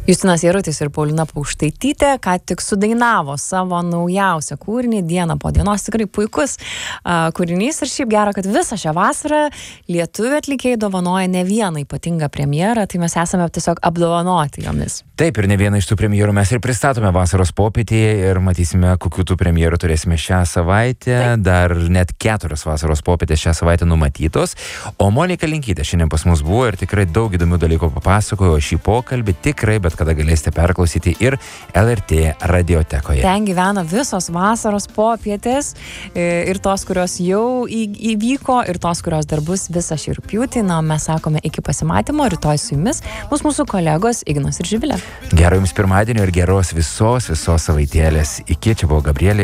Justinas Jarutis ir Paulina Paukštaitytė ką tik sudainavo savo naujausią kūrinį Diena po dienos. Tikrai puikus kūrinys ir šiaip gera, kad visą šią vasarą lietuvių atlikėjai dovanoja ne vieną ypatingą premjerą, tai mes esame tiesiog apdovanoti jomis. Taip, ir ne vieną iš tų premjerų mes ir pristatome vasaros popietėje ir matysime, kokių tų premjerų turėsime šią savaitę. Taip. Dar net 4 vasaros popietės šią savaitę numatytos. O Monika Linkytė šiandien pas mus buvo ir tikrai daug įdomių dalykų papasakojo. Šį pokalbį tikrai bet kada galėsite perklausyti ir LRT radiotekoje. Ten gyvena visos vasaros popietės ir tos, kurios jau įvyko, ir tos, kurios dar bus visą šį rugpjūtį. Na, mes sakome iki pasimatymo, rytoj su jumis bus mūsų kolegos Ignas ir Živilė. Gero jums pirmadienio ir geros visos savaitėlės. Iki, čia buvo Gabrielė.